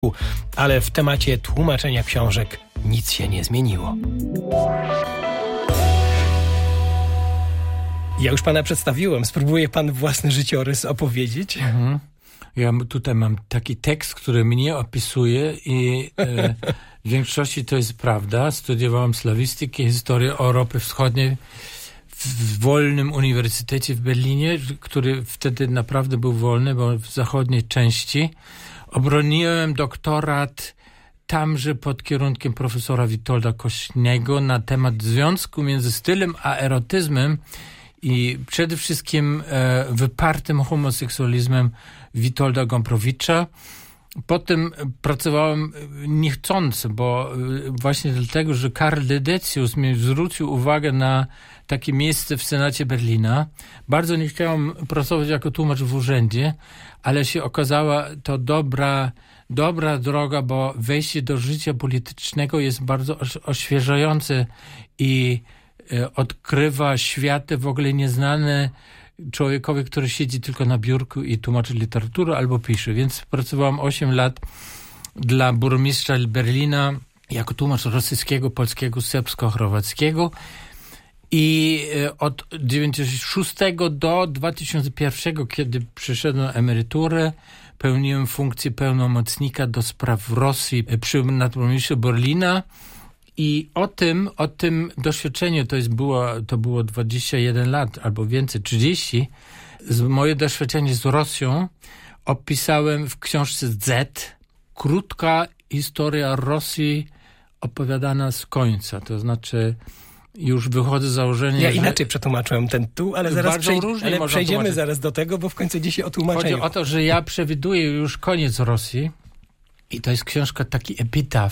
Ale w temacie tłumaczenia książek nic się nie zmieniło. Ja już pana przedstawiłem. Spróbuje pan własny życiorys opowiedzieć? Ja tutaj mam taki tekst, który mnie opisuje i w większości to jest prawda. Studiowałem slawistykę, historię Europy Wschodniej w wolnym uniwersytecie w Berlinie, który wtedy naprawdę był wolny, bo w zachodniej części. Obroniłem doktorat tamże pod kierunkiem profesora Witolda Kośnego na temat związku między stylem a erotyzmem i przede wszystkim wypartym homoseksualizmem Witolda Gombrowicza. Potem pracowałem niechcący, bo właśnie dlatego, że Karl Dedecius mi zwrócił uwagę na takie miejsce w Senacie Berlina. Bardzo nie chciałem pracować jako tłumacz w urzędzie, ale się okazała to dobra droga, bo wejście do życia politycznego jest bardzo oświeżające i odkrywa światy w ogóle nieznane człowiekowi, który siedzi tylko na biurku i tłumaczy literaturę albo pisze. Więc pracowałem 8 lat dla burmistrza Berlina jako tłumacz rosyjskiego, polskiego, serbsko-chorwackiego i od 1996 do 2001, kiedy przyszedłem na emeryturę, pełniłem funkcję pełnomocnika do spraw Rosji przy nadburmistrzu Berlina. I o tym doświadczeniu, to było 21 lat albo więcej, 30, moje doświadczenie z Rosją opisałem w książce Z, krótka historia Rosji opowiadana z końca, to znaczy już wychodzę z założenia, ja inaczej przetłumaczyłem ten tytuł, ale zaraz przejdziemy zaraz do tego, bo w końcu dzisiaj o tłumaczeniu. Chodzi o to, że ja przewiduję już koniec Rosji i to jest książka taki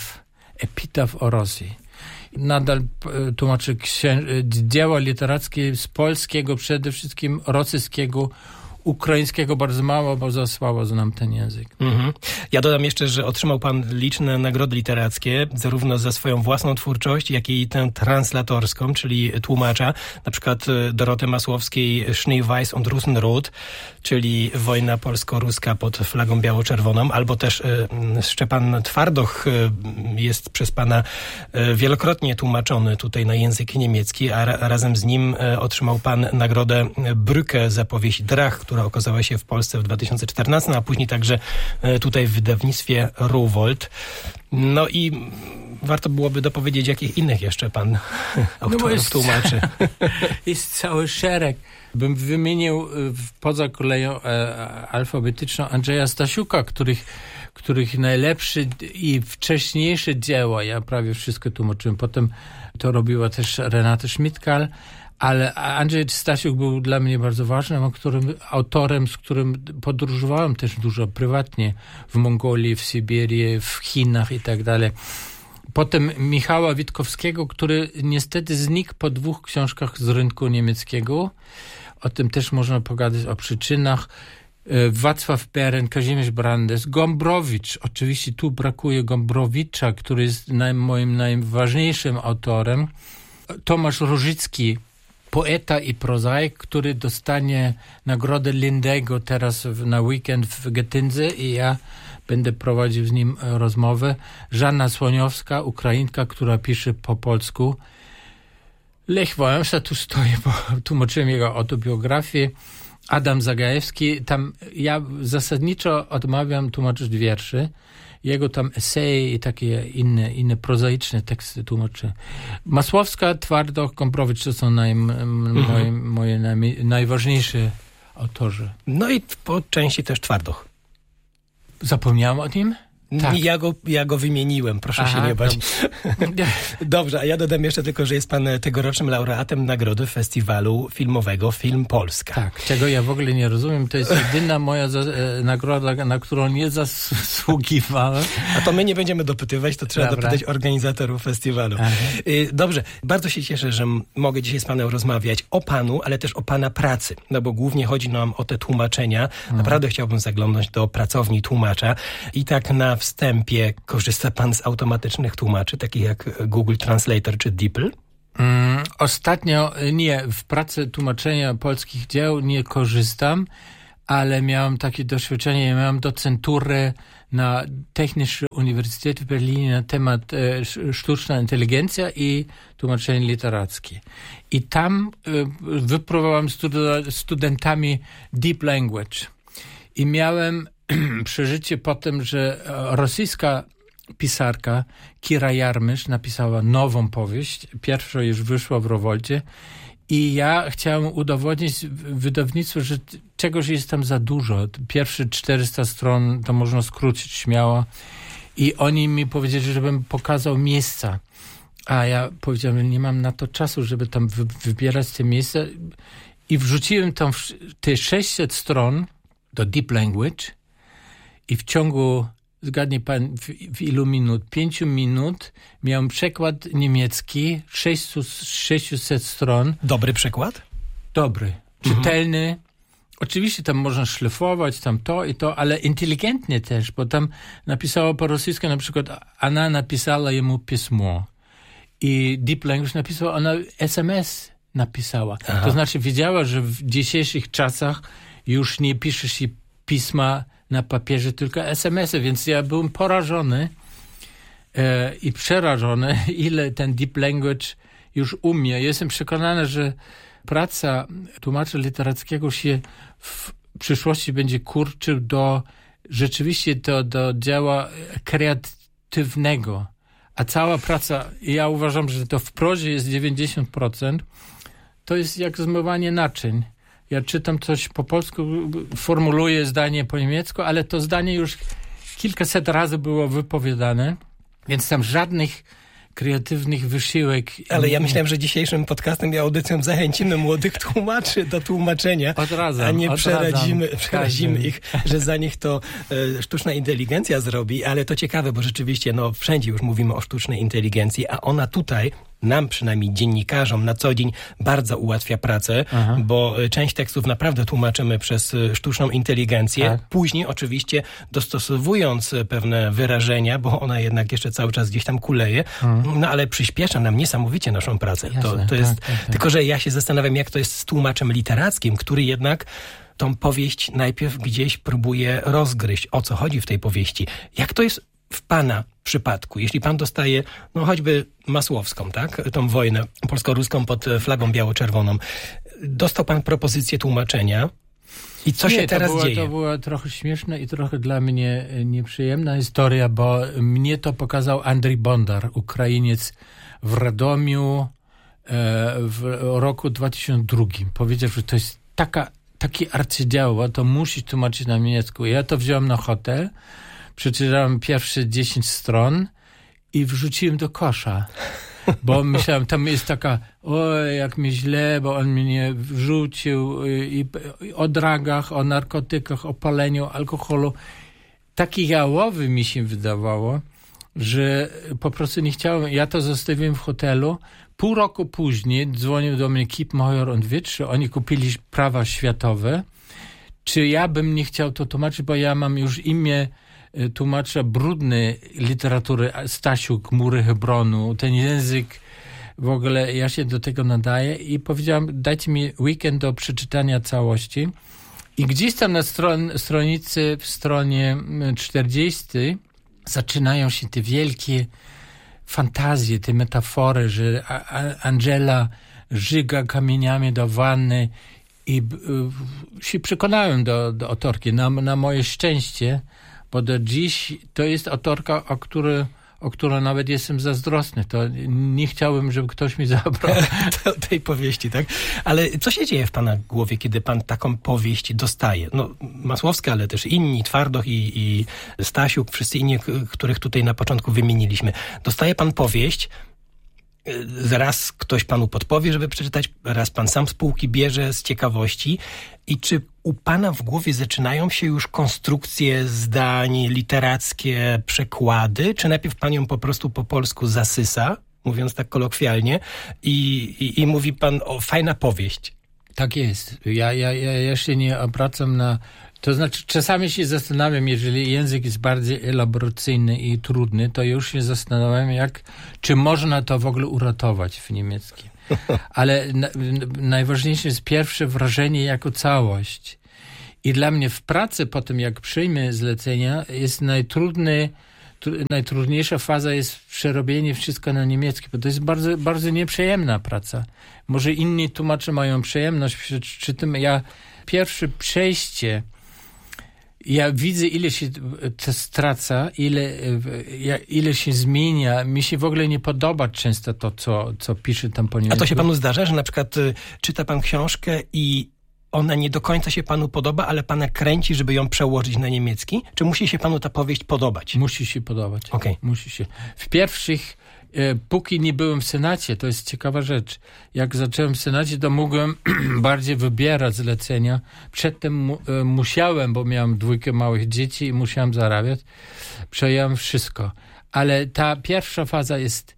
epitaf o Rosji. Nadal tłumaczę dzieła literackie z polskiego, przede wszystkim rosyjskiego, ukraińskiego bardzo mało, bo za słabo znam ten język. Ja dodam jeszcze, że otrzymał pan liczne nagrody literackie, zarówno za swoją własną twórczość, jak i tę translatorską, czyli tłumacza. Na przykład Doroty Masłowskiej Schneeweiß und Russenrot, czyli wojna polsko-ruska pod flagą biało-czerwoną, albo też Szczepan Twardoch jest przez pana wielokrotnie tłumaczony tutaj na język niemiecki, a razem z nim otrzymał pan nagrodę Brücke za powieść Drach, która okazała się w Polsce w 2014, a później także tutaj w wydawnictwie Rowohlt. No i warto byłoby dopowiedzieć, jakich innych jeszcze pan autorów tłumaczy. Jest cały szereg. Bym wymienił poza koleją alfabetyczną Andrzeja Stasiuka, których najlepsze i wcześniejsze dzieła, ja prawie wszystko tłumaczyłem. Potem to robiła też Renate Schmidtkal. Ale Andrzej Stasiuk był dla mnie bardzo ważnym autorem, z którym podróżowałem też dużo prywatnie w Mongolii, w Syberii, w Chinach i tak dalej. Potem Michała Witkowskiego, który niestety znikł po 2 książkach z rynku niemieckiego. O tym też można pogadać, o przyczynach. Wacław Beren, Kazimierz Brandes, Gombrowicz. Oczywiście tu brakuje Gombrowicza, który jest moim najważniejszym autorem. Tomasz Różycki, poeta i prozaik, który dostanie nagrodę Lindego teraz na weekend w Getyndze i ja będę prowadził z nim rozmowę. Żanna Słoniowska, Ukrainka, która pisze po polsku. Lech Wałęsa tu stoi, bo tłumaczyłem jego autobiografię. Adam Zagajewski, tam ja zasadniczo odmawiam tłumaczyć wierszy. Jego tam eseje i takie inne prozaiczne teksty tłumaczy. Masłowska, Twardoch, Gombrowicz to są moje najważniejsze autorzy. No i po części też Twardoch. Zapomniałem o nim? Tak. Ja go wymieniłem, proszę się nie bać. Dobrze, a ja dodam jeszcze tylko, że jest pan tegorocznym laureatem nagrody festiwalu filmowego Film Polska. Tak, czego ja w ogóle nie rozumiem. To jest jedyna moja nagroda, na którą nie zasługiwałem. A to my nie będziemy dopytywać, to trzeba dopytać organizatorów festiwalu. Dobrze, bardzo się cieszę, że mogę dzisiaj z panem rozmawiać o panu, ale też o pana pracy. No bo głównie chodzi nam o te tłumaczenia. Naprawdę chciałbym zaglądnąć do pracowni tłumacza. I tak na wstępie korzysta pan z automatycznych tłumaczy, takich jak Google Translator czy DeepL? Ostatnio nie, w pracy tłumaczenia polskich dzieł nie korzystam, ale miałem takie doświadczenie, ja miałem docenturę na Technischen Uniwersytecie w Berlinie na temat sztuczna inteligencja i tłumaczenie literackie. I tam wypróbowałem studentami Deep Language. I miałem przeżycie potem, że rosyjska pisarka Kira Jarmysz napisała nową powieść. Pierwsza już wyszła w Rowoldzie. I ja chciałem udowodnić wydawnictwu, że czegoś jest tam za dużo. Pierwsze 400 stron to można skrócić śmiało. I oni mi powiedzieli, żebym pokazał miejsca. A ja powiedziałem, nie mam na to czasu, żeby tam wybierać te miejsca. I wrzuciłem tam te 600 stron do Deep Language i w ciągu, zgadnij pan, w ilu minut? 5 minut miałem przekład niemiecki, 600 stron. Dobry przekład? Dobry, czytelny. Oczywiście tam można szlifować, tam to i to, ale inteligentnie też, bo tam napisała po rosyjsku na przykład, ona napisała jemu pismo. I Deep Language napisała, ona SMS napisała. Aha. To znaczy wiedziała, że w dzisiejszych czasach już nie pisze się pisma na papierze, tylko SMS-y, więc ja byłem porażony i przerażony, ile ten Deep Language już umie. Jestem przekonany, że praca tłumacza literackiego się w przyszłości będzie kurczył rzeczywiście do dzieła kreatywnego. A cała praca, ja uważam, że to w prozie jest 90%, to jest jak zmywanie naczyń. Ja czytam coś po polsku, formuluję zdanie po niemiecku, ale to zdanie już kilkaset razy było wypowiadane, więc tam żadnych kreatywnych wysiłek. Ale ja myślałem, że dzisiejszym podcastem i audycją zachęcimy młodych tłumaczy do tłumaczenia, a nie przerazimy ich, że za nich to sztuczna inteligencja zrobi, ale to ciekawe, bo rzeczywiście wszędzie już mówimy o sztucznej inteligencji, a ona tutaj nam przynajmniej dziennikarzom na co dzień bardzo ułatwia pracę, bo część tekstów naprawdę tłumaczymy przez sztuczną inteligencję. Tak. Później oczywiście dostosowując pewne wyrażenia, bo ona jednak jeszcze cały czas gdzieś tam kuleje, ale przyspiesza nam niesamowicie naszą pracę. Jasne, to jest, tak. Tylko że ja się zastanawiam, jak to jest z tłumaczem literackim, który jednak tą powieść najpierw gdzieś próbuje rozgryźć, o co chodzi w tej powieści. Jak to jest w pana przypadku, jeśli pan dostaje, choćby Masłowską, tak? Tą wojnę polsko-ruską pod flagą biało-czerwoną. Dostał pan propozycję tłumaczenia i co się teraz dzieje? To była trochę śmieszna i trochę dla mnie nieprzyjemna historia, bo mnie to pokazał Andrzej Bondar, Ukrainiec w Radomiu w roku 2002. Powiedział, że to jest taki arcydzieło, to musi tłumaczyć na niemiecku. Ja to wziąłem na hotel, przeczytałem pierwsze 10 stron i wrzuciłem do kosza. Bo myślałem, tam jest taka, jak mi źle, bo on mnie wrzucił i o dragach, o narkotykach, o paleniu alkoholu. Taki jałowy mi się wydawało, że po prostu nie chciałem. Ja to zostawiłem w hotelu. Pół roku później dzwonił do mnie Kiepenheuer und Witsch, oni kupili prawa światowe. Czy ja bym nie chciał to tłumaczyć, bo ja mam już imię tłumacza brudnej literatury, Stasiuk, Mury Hebronu, ten język, w ogóle ja się do tego nadaję i powiedziałam, dajcie mi weekend do przeczytania całości. I gdzieś tam na stronicy, w stronie 40 zaczynają się te wielkie fantazje, te metafory, że Angela żyga kamieniami do wanny i się przekonałem do autorki. Na moje szczęście, bo do dziś to jest autorka, o którą nawet jestem zazdrosny. To nie chciałbym, żeby ktoś mi zabrał tej powieści, tak? Ale co się dzieje w pana głowie, kiedy pan taką powieść dostaje? Masłowska, ale też inni, Twardoch i Stasiuk, wszyscy inni, których tutaj na początku wymieniliśmy. Dostaje pan powieść, raz ktoś panu podpowie, żeby przeczytać, raz pan sam z półki bierze z ciekawości. I czy u pana w głowie zaczynają się już konstrukcje zdań, literackie przekłady, czy najpierw pan ją po prostu po polsku zasysa, mówiąc tak kolokwialnie, i mówi pan, fajna powieść? Tak jest. Ja się nie obracam na... To znaczy, czasami się zastanawiam, jeżeli język jest bardziej elaboracyjny i trudny, to już się zastanawiam, czy można to w ogóle uratować w niemieckim. Ale najważniejsze jest pierwsze wrażenie jako całość. I dla mnie w pracy po tym, jak przyjmę zlecenia, jest najtrudniejsza faza jest przerobienie wszystko na niemiecki, bo to jest bardzo, bardzo nieprzyjemna praca. Może inni tłumacze mają przyjemność przy tym. Pierwsze przejście, ja widzę, ile się to straca, ile się zmienia. Mi się w ogóle nie podoba często to, co pisze tam po niemiecku. A to się panu zdarza, że na przykład czyta pan książkę i ona nie do końca się panu podoba, ale pana kręci, żeby ją przełożyć na niemiecki? Czy musi się panu ta powieść podobać? Musi się podobać. Okay. Musi się. W pierwszych, póki nie byłem w Senacie, to jest ciekawa rzecz. Jak zacząłem w Senacie, to mogłem bardziej wybierać zlecenia. Przedtem musiałem, bo miałem 2 małych dzieci i musiałem zarabiać. Przejąłem wszystko. Ale ta pierwsza faza jest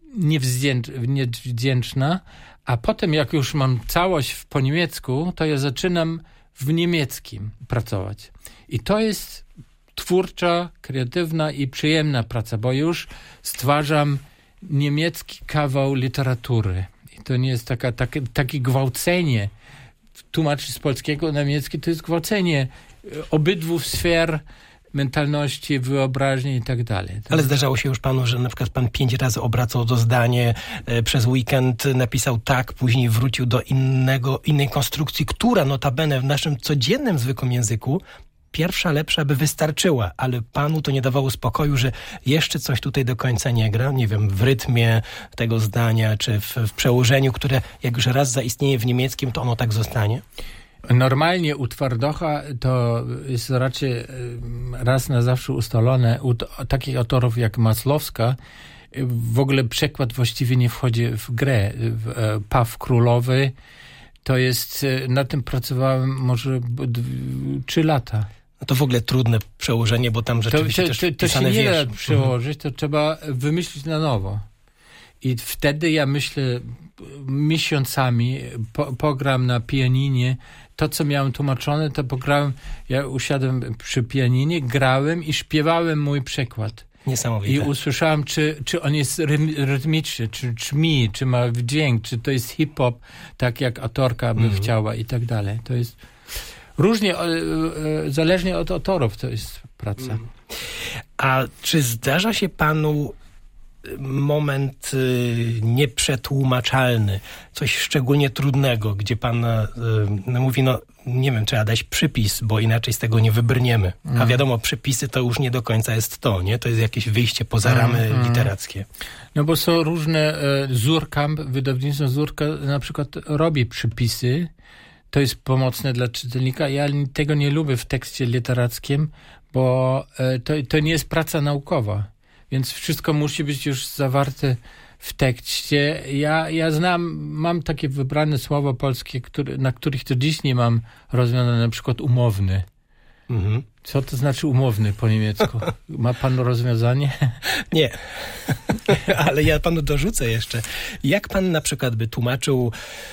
niewdzięczna, a potem jak już mam całość po niemiecku, to ja zaczynam w niemieckim pracować. I to jest twórcza, kreatywna i przyjemna praca, bo już stwarzam niemiecki kawał literatury. I to nie jest takie gwałcenie. Tłumaczy z polskiego na niemiecki to jest gwałcenie obydwu sfer mentalności, wyobraźni i tak dalej. Ale zdarzało się już panu, że na przykład pan 5 razy obracał to zdanie, przez weekend napisał tak, później wrócił do innej konstrukcji, która notabene w naszym codziennym, zwykłym języku pierwsza, lepsza by wystarczyła, ale panu to nie dawało spokoju, że jeszcze coś tutaj do końca nie gra, nie wiem, w rytmie tego zdania, czy w przełożeniu, które jak już raz zaistnieje w niemieckim, to ono tak zostanie? Normalnie u Twardocha to jest raczej raz na zawsze ustalone. U takich autorów jak Masłowska w ogóle przekład właściwie nie wchodzi w grę. Paw Królowy to jest, na tym pracowałem może 3 lata. No to w ogóle trudne przełożenie, bo tam rzeczywiście to się nie da przełożyć, to trzeba wymyślić na nowo. I wtedy ja myślę miesiącami, pogram na pianinie, to co miałem tłumaczone, to pograłem, ja usiadłem przy pianinie, grałem i śpiewałem mój przekład. Niesamowite. I usłyszałem, czy on jest rytmiczny, czy brzmi, czy ma dźwięk, czy to jest hip-hop, tak jak autorka by chciała i tak dalej. To jest różnie, zależnie od autorów to jest praca. A czy zdarza się panu moment nieprzetłumaczalny, coś szczególnie trudnego, gdzie pan mówi, no nie wiem, trzeba dać przypis, bo inaczej z tego nie wybrniemy. A wiadomo, przypisy to już nie do końca jest to, nie? To jest jakieś wyjście poza ramy literackie. No bo są różne, Surkamp, wydawnictwo Surka na przykład robi przypisy, to jest pomocne dla czytelnika. Ja tego nie lubię w tekście literackim, bo to nie jest praca naukowa. Więc wszystko musi być już zawarte w tekście. Ja mam takie wybrane słowa polskie, na których to dziś nie mam rozwiązane, na przykład umowny. Co to znaczy umowny po niemiecku? Ma pan rozwiązanie? Nie, ale ja panu dorzucę jeszcze. Jak pan na przykład by tłumaczył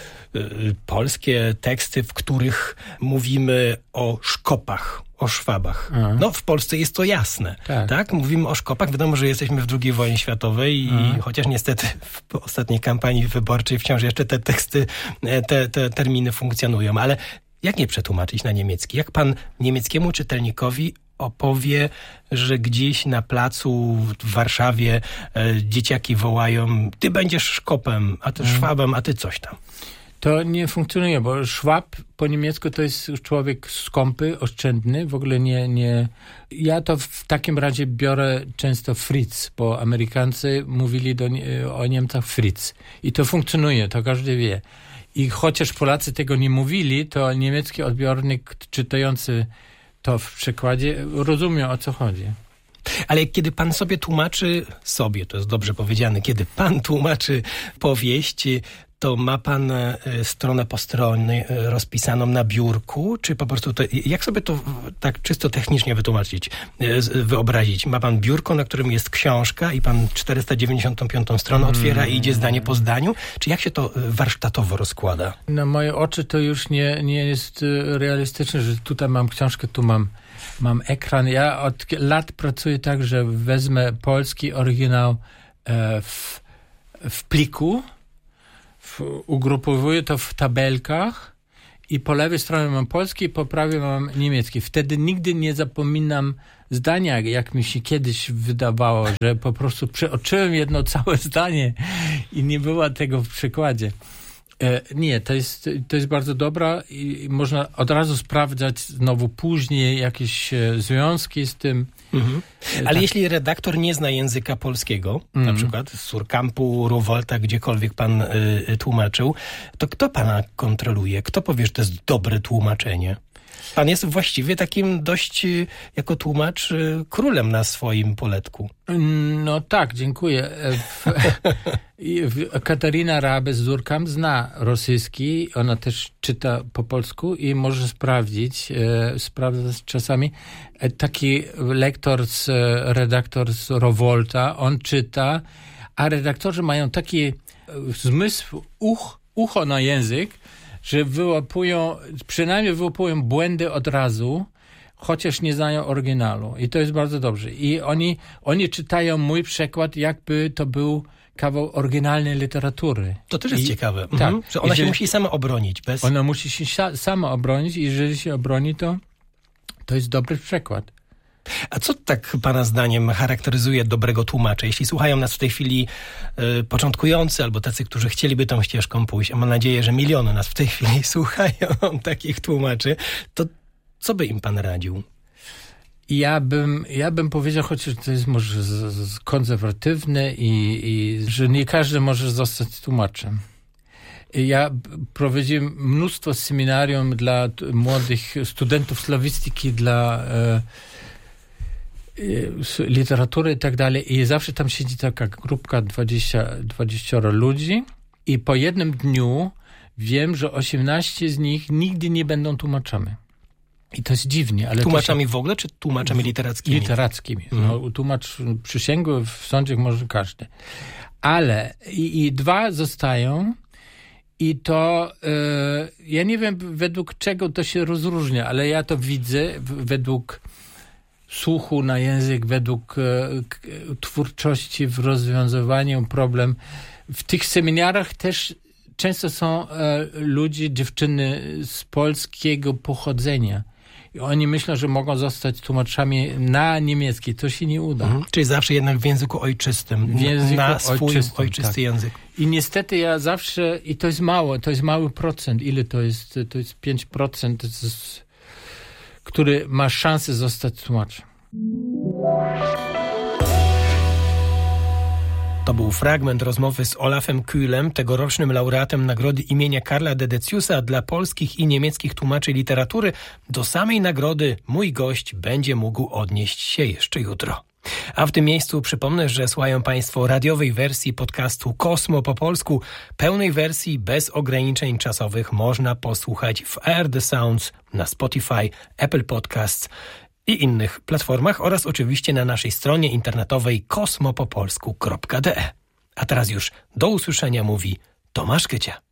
polskie teksty, w których mówimy o szkopach, o Szwabach. No, w Polsce jest to jasne. Tak? Mówimy o szkopach. Wiadomo, że jesteśmy w II wojnie światowej i chociaż niestety w ostatniej kampanii wyborczej wciąż jeszcze te teksty, te terminy funkcjonują. Ale jak nie przetłumaczyć na niemiecki? Jak pan niemieckiemu czytelnikowi opowie, że gdzieś na placu w Warszawie dzieciaki wołają: ty będziesz Szkopem, a ty Szwabem, a ty coś tam? To nie funkcjonuje, bo Szwab po niemiecku to jest człowiek skąpy, oszczędny, w ogóle nie. Ja to w takim razie biorę często Fritz, bo Amerykanie mówili o Niemcach Fritz. I to funkcjonuje, to każdy wie. I chociaż Polacy tego nie mówili, to niemiecki odbiornik czytający to w przekładzie rozumie, o co chodzi. Ale kiedy pan sobie tłumaczy, to jest dobrze powiedziane, kiedy pan tłumaczy powieść, to ma pan stronę po stronie rozpisaną na biurku, czy po prostu jak sobie to tak czysto technicznie wyobrazić? Ma pan biurko, na którym jest książka i pan 495 stronę otwiera i idzie zdanie po zdaniu? Czy jak się to warsztatowo rozkłada? Na moje oczy to już nie jest realistyczne, że tutaj mam książkę, tu mam ekran. Ja od lat pracuję tak, że wezmę polski oryginał w pliku, ugrupowuję to w tabelkach I po lewej stronie mam polski, i po prawej mam niemiecki. Wtedy nigdy nie zapominam zdania, jak mi się kiedyś wydawało, że po prostu przeoczyłem jedno całe zdanie i nie było tego w przykładzie. Nie, to jest bardzo dobra i można od razu sprawdzać znowu później jakieś związki z tym. Mhm. Ale tak. Jeśli redaktor nie zna języka polskiego, na przykład z Surkampu, Rowohlta, gdziekolwiek pan tłumaczył, to kto pana kontroluje? Kto powie, że to jest dobre tłumaczenie? Pan jest właściwie takim dość, jako tłumacz, królem na swoim poletku. No tak, dziękuję. Katarina Rabe z Surkamp zna rosyjski, ona też czyta po polsku i może sprawdzać czasami. Taki redaktor z Rowohlta, on czyta, a redaktorzy mają taki zmysł, ucho na język, że przynajmniej wyłapują błędy od razu, chociaż nie znają oryginalu. I to jest bardzo dobrze. I oni czytają mój przekład, jakby to był kawał oryginalnej literatury. To też jest ciekawe. Tak. Że ona się musi sama obronić. Ona musi się sama obronić i jeżeli się obroni, to jest dobry przekład. A co tak pana zdaniem charakteryzuje dobrego tłumacza? Jeśli słuchają nas w tej chwili początkujący albo tacy, którzy chcieliby tą ścieżką pójść, a mam nadzieję, że miliony nas w tej chwili słuchają takich tłumaczy, to co by im pan radził? Ja bym powiedział, chociaż to jest może konserwatywne i że nie każdy może zostać tłumaczem. Ja prowadziłem mnóstwo seminarium dla młodych studentów slawistyki, dla literatury i tak dalej. I zawsze tam siedzi taka grupka 20 ludzi i po jednym dniu wiem, że 18 z nich nigdy nie będą tłumaczami. I to jest dziwnie. Ale tłumaczami w ogóle, czy tłumaczami literackimi? Literackimi. No, tłumacz przysięgły w sądzie może każdy. Ale i 2 zostają i to ja nie wiem według czego to się rozróżnia, ale ja to widzę według słuchu na język, według twórczości w rozwiązywaniu problem. W tych seminariach też często są dziewczyny z polskiego pochodzenia. I oni myślą, że mogą zostać tłumaczami na niemiecki. To się nie uda. Czyli zawsze jednak w języku ojczystym. Na swój ojczysty język. I niestety ja zawsze, i to jest mały procent. Ile to jest? To jest 5%, który ma szansę zostać tłumaczem. To był fragment rozmowy z Olafem Kühlem, tegorocznym laureatem nagrody imienia Karla Dedeciusa dla polskich i niemieckich tłumaczy literatury. Do samej nagrody mój gość będzie mógł odnieść się jeszcze jutro. A w tym miejscu przypomnę, że słuchają Państwo radiowej wersji podcastu Kosmo po polsku. Pełnej wersji bez ograniczeń czasowych można posłuchać w ARD Sounds, na Spotify, Apple Podcasts i innych platformach oraz oczywiście na naszej stronie internetowej kosmopopolsku.de. A teraz już do usłyszenia mówi Tomasz Kycia.